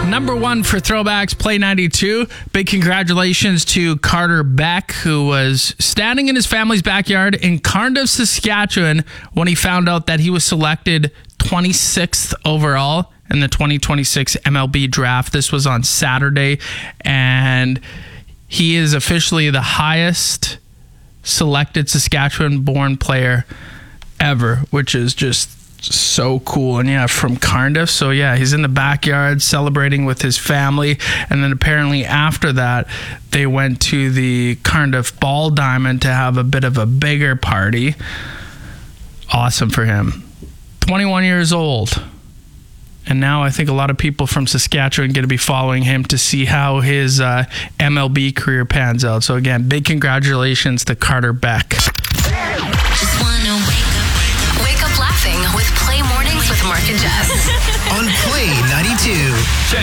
Number one for Throwbacks Play 92. Big congratulations to Carter Beck, who was standing in his family's backyard in Cardiff, Saskatchewan, when he found out that he was selected 26th overall in the 2026 MLB draft. This was on Saturday, and he is officially the highest selected Saskatchewan-born player ever, which is just so cool. And yeah, from Cardiff. So yeah, he's in the backyard celebrating with his family. And then apparently after that, they went to the Cardiff Ball Diamond to have a bit of a bigger party. Awesome for him. 21 years old. And now I think a lot of people from Saskatchewan are going to be following him to see how his MLB career pans out. So again, big congratulations to Carter Beck. Just wanna wake up laughing with Play Mornings with Mark and Jess. On Play 92.